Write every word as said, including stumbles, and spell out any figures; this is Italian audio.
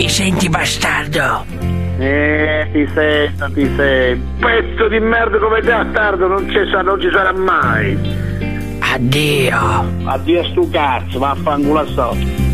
Mi senti, bastardo? Eh, ti sento, ti sento. Pezzo di merda come te, bastardo, non ci sa, non ci sarà mai. Addio. Addio a sto cazzo, vaffanculo a sto.